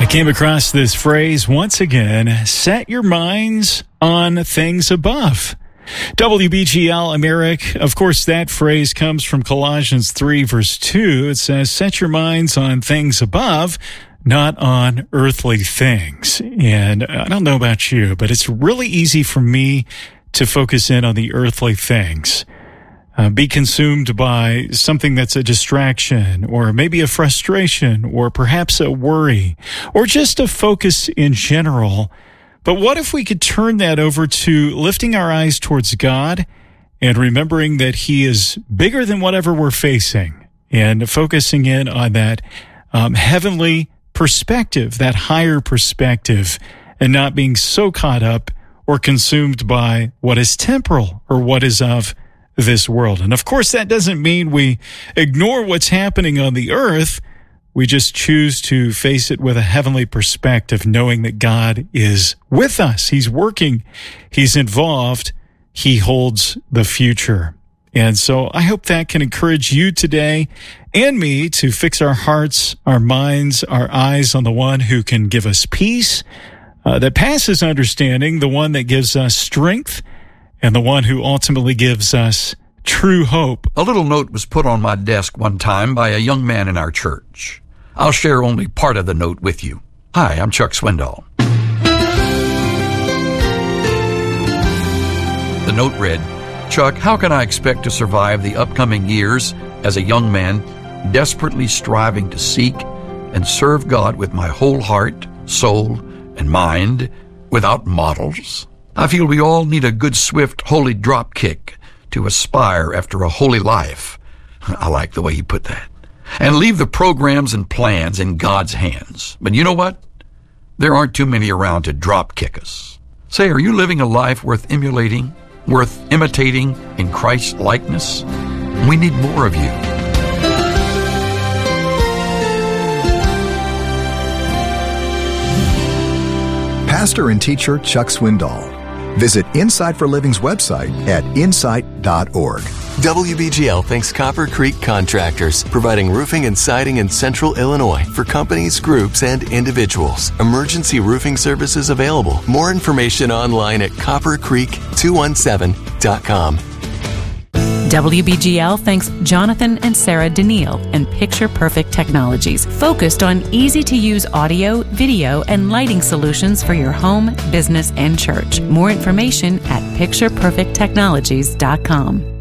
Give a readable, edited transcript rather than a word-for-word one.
I came across this phrase once again: set your minds on things above. WBGL America, of course, that phrase comes from Colossians 3, verse 2. It says, set your minds on things above, not on earthly things. And I don't know about you, but it's really easy for me to focus in on the earthly things. Be consumed by something that's a distraction, or maybe a frustration, or perhaps a worry, or just a focus in general. But what if we could turn that over to lifting our eyes towards God and remembering that He is bigger than whatever we're facing, and focusing in on that heavenly perspective, that higher perspective, and not being so caught up or consumed by what is temporal or what is of this world. And of course, that doesn't mean we ignore what's happening on the earth. We just choose to face it with a heavenly perspective, knowing that God is with us. He's working. He's involved. He holds the future. And so I hope that can encourage you today and me to fix our hearts, our minds, our eyes on the one who can give us peace that passes understanding, the one that gives us strength, and the one who ultimately gives us true hope. A little note was put on my desk one time by a young man in our church. I'll share only part of the note with you. Hi, I'm Chuck Swindoll. The note read, Chuck, how can I expect to survive the upcoming years as a young man desperately striving to seek and serve God with my whole heart, soul, and mind without models? I feel we all need a good, swift, holy drop kick to aspire after a holy life. I like the way he put that. And leave the programs and plans in God's hands. But you know what? There aren't too many around to drop kick us. Say, are you living a life worth emulating, worth imitating in Christ's likeness? We need more of you. Pastor and teacher Chuck Swindoll. Visit Insight for Living's website at insight.org. WBGL thanks Copper Creek Contractors, providing roofing and siding in Central Illinois for companies, groups, and individuals. Emergency roofing services available. More information online at coppercreek217.com. WBGL thanks Jonathan and Sarah Daniil and Picture Perfect Technologies, focused on easy-to-use audio, video, and lighting solutions for your home, business, and church. More information at pictureperfecttechnologies.com.